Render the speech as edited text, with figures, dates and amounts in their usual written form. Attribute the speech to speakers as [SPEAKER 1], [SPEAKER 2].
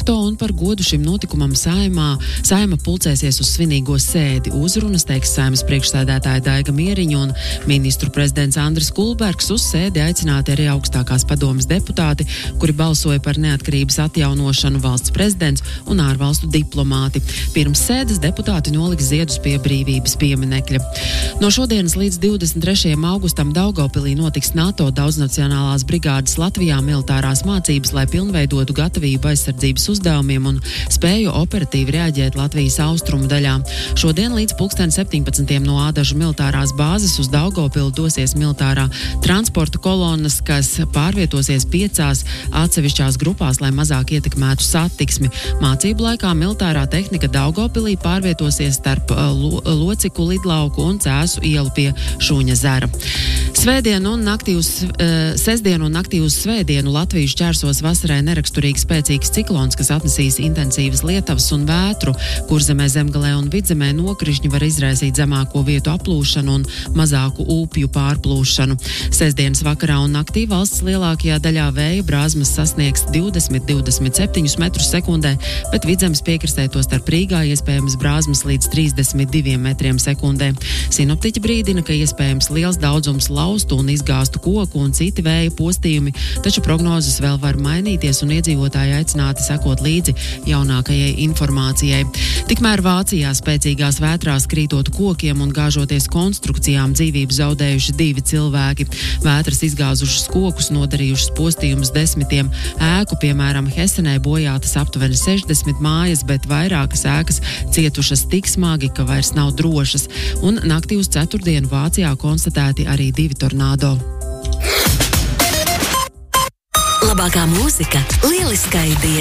[SPEAKER 1] facto, un par godu šim notikumam Saeima pulcēsies uz svinīgo sēdi. Uzrunas teiks Saeimas priekšsēdētāja Daiga Mieriņa un ministru prezidents Andris Kulbergs. Uz sēdi aicināti arī augstākās padomes deputāti, kuri balsoja par neatkarības atjaunošanu, valsts prezidents un ārvalstu diplomāti. Pirms sēdes deputāti noliks ziedus pie brīvības pieminekļa. No šodienas līdz 23. augustam Daugavpilī notiks NATO daudznacionālās brigādes Latvijā militārās mācības, lai pilnveidotu gatavību aizsardzības uzdevumiem un spēju operatīvi reaģēt Latvijas austrumu daļā. Šodien līdz 17. no Ādažu militārās bāzes uz Daugavpilu dosies militārā transporta kolonas, kas pārvietosies 5 atsevišķās grupās, lai mazāk ietekmētu satiksmi. Mācību laikā militārā tehnika Daugavpilī pārvietosies starp Lociku lidlauku un Cēsu ielu pie Šuņa zera. Sestdienu un naktī uz svētdienu Latviju šķērsos vasarai neraksturīgi spēcīgs ciklons, kas atnesīs intensīvas lietavas un vētru, Kurzemē, Zemgalē un Vidzemē nokrišņi var izraisīt zemāko vietu aplūšanu un mazāku upju pārplūšanu. Sestdienas vakarā un naktī valsts lielākajā daļā vēja brāzmas sasniegs 20–27 metrus sekundē, bet Vidzemes piekrastē to starp Rīgā iespējams brāzmas līdz 32 metriem sekundē. Sinoptiķi brīdina, ka iespējams liels daudzums laustu un izgāstu koku un citi vēja postījumi, taču prognozes vēl var mainīties un iedzīvotāji aicināti sekot līdzi jaunākajai informācijai. Tikmēr Vācijā spēcīgās vētrās krītot kokiem un gāžoties konstrukcijām dzīvību zaudējuši 2 cilvēki. Vētras izgāzušas kokus, nodarījušas postījumus 10 ēku, piemēram, Hesenē bojātas aptuveni 60 mājas, bet vairākas ēkas cietušas tik smagi, ka vairs nav drošas. Un naktī uz ceturtdienu Vācijā konstatēti arī 2 tornādo.
[SPEAKER 2] Labākā mūzika, lieliskai dienai.